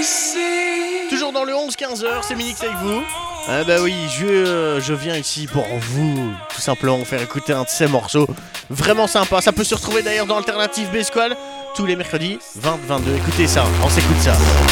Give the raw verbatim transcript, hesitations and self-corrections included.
Toujours dans le onze quinze heures, c'est Minix avec vous. Ah bah oui, je, euh, je viens ici pour vous, tout simplement, vous faire écouter un de ces morceaux. Vraiment sympa, ça peut se retrouver d'ailleurs dans Alternative B-Squad tous les mercredis, vingt vingt-deux. Écoutez ça, on s'écoute ça.